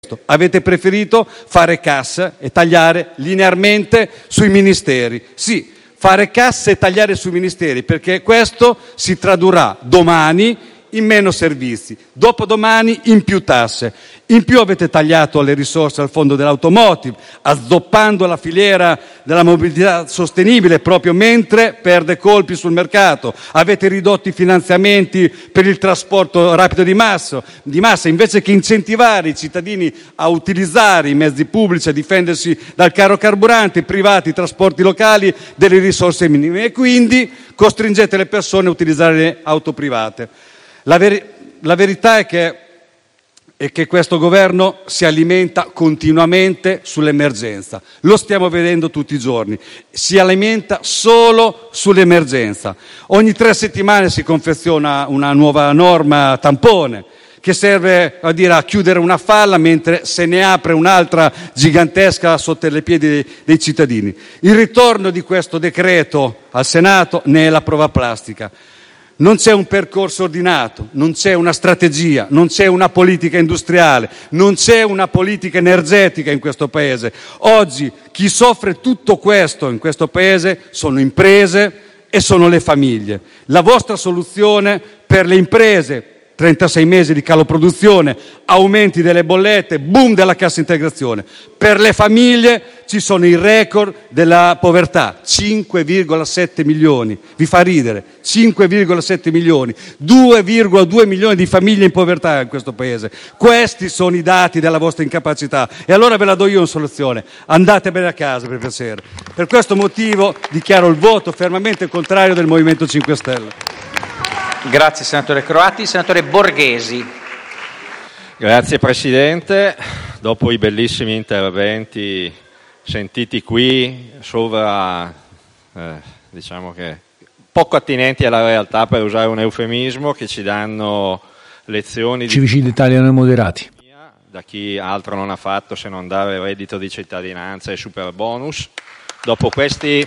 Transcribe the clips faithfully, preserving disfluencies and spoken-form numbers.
Avete preferito fare cassa e tagliare linearmente sui ministeri. Sì, fare cassa e tagliare sui ministeri, perché questo si tradurrà domani in meno servizi, dopodomani in più tasse. In più avete tagliato le risorse al fondo dell'automotive, azzoppando la filiera della mobilità sostenibile proprio mentre perde colpi sul mercato. Avete ridotto i finanziamenti per il trasporto rapido di massa, di massa invece che incentivare i cittadini a utilizzare i mezzi pubblici, a difendersi dal caro carburante, privati, trasporti locali, delle risorse minime, e quindi costringete le persone a utilizzare le auto private. La, veri- la verità è che, è che questo governo si alimenta continuamente sull'emergenza. Lo stiamo vedendo tutti i giorni. Si alimenta solo sull'emergenza. Ogni tre settimane si confeziona una nuova norma tampone che serve a, dire, a chiudere una falla mentre se ne apre un'altra gigantesca sotto le piedi dei, dei cittadini. Il ritorno di questo decreto al Senato ne è la prova plastica. Non c'è un percorso ordinato, non c'è una strategia, non c'è una politica industriale, non c'è una politica energetica in questo Paese. Oggi chi soffre tutto questo in questo Paese sono imprese e sono le famiglie. La vostra soluzione per le imprese, trentasei mesi di calo produzione, aumenti delle bollette, boom della cassa integrazione. Per le famiglie ci sono i record della povertà, cinque virgola sette milioni. Vi fa ridere? cinque virgola sette milioni, due virgola due milioni di famiglie in povertà in questo Paese. Questi sono i dati della vostra incapacità. E allora ve la do io una soluzione: andatevene a casa per piacere. Per questo motivo dichiaro il voto fermamente contrario del Movimento cinque Stelle. Grazie senatore Croatti. Senatore Borghesi. Grazie Presidente. Dopo i bellissimi interventi sentiti qui sovra, eh, diciamo che poco attinenti alla realtà, per usare un eufemismo, che ci danno lezioni di civici d'Italia moderati, da chi altro non ha fatto se non dare reddito di cittadinanza e super bonus. Dopo questi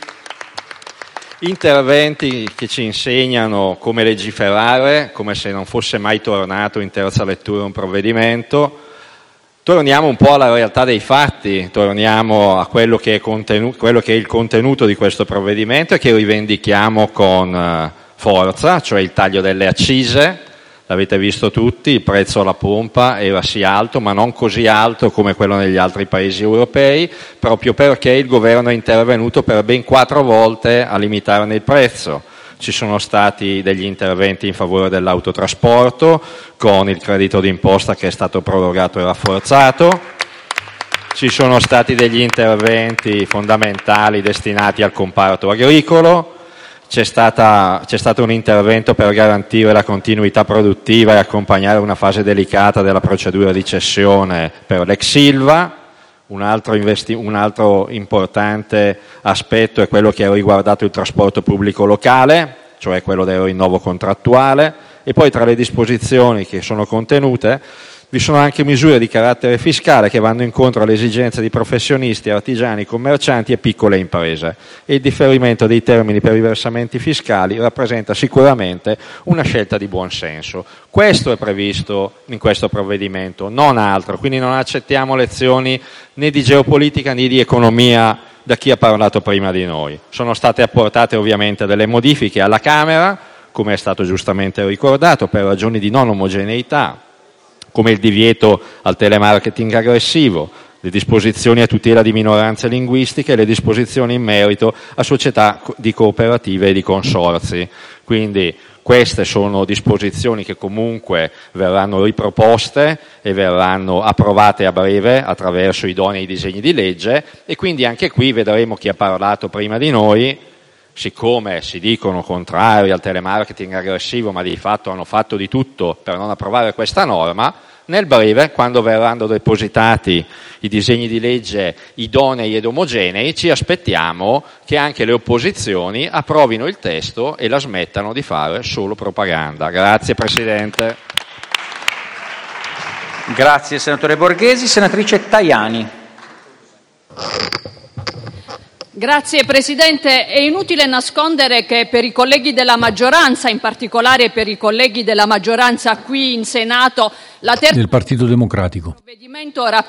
interventi che ci insegnano come legiferare, come se non fosse mai tornato in terza lettura un provvedimento, torniamo un po' alla realtà dei fatti, torniamo a quello che è, contenu- quello che è il contenuto di questo provvedimento e che rivendichiamo con forza, cioè il taglio delle accise. L'avete visto tutti, il prezzo alla pompa era sì alto, ma non così alto come quello negli altri paesi europei, proprio perché il governo è intervenuto per ben quattro volte a limitarne il prezzo. Ci sono stati degli interventi in favore dell'autotrasporto, con il credito d'imposta che è stato prorogato e rafforzato. Ci sono stati degli interventi fondamentali destinati al comparto agricolo. C'è, stata, c'è stato un intervento per garantire la continuità produttiva e accompagnare una fase delicata della procedura di cessione per l'ex Ilva. Un altro, investi- un altro importante aspetto è quello che ha riguardato il trasporto pubblico locale, cioè quello del rinnovo contrattuale, e poi tra le disposizioni che sono contenute vi sono anche misure di carattere fiscale che vanno incontro alle esigenze di professionisti, artigiani, commercianti e piccole imprese, e il differimento dei termini per i versamenti fiscali rappresenta sicuramente una scelta di buon senso. Questo è previsto in questo provvedimento, non altro, quindi non accettiamo lezioni né di geopolitica né di economia da chi ha parlato prima di noi. Sono state apportate ovviamente delle modifiche alla Camera, come è stato giustamente ricordato, per ragioni di non omogeneità, come il divieto al telemarketing aggressivo, le disposizioni a tutela di minoranze linguistiche e le disposizioni in merito a società di cooperative e di consorzi. Quindi queste sono disposizioni che comunque verranno riproposte e verranno approvate a breve attraverso idonei disegni di legge, e quindi anche qui vedremo chi ha parlato prima di noi, siccome si dicono contrari al telemarketing aggressivo, ma di fatto hanno fatto di tutto per non approvare questa norma, nel breve, quando verranno depositati i disegni di legge idonei ed omogenei, ci aspettiamo che anche le opposizioni approvino il testo e la smettano di fare solo propaganda. Grazie Presidente. Grazie senatore Borghesi. Senatrice Tajani. Grazie Presidente. È inutile nascondere che per i colleghi della maggioranza, in particolare per i colleghi della maggioranza qui in Senato, la terza del Partito Democratico, provvedimento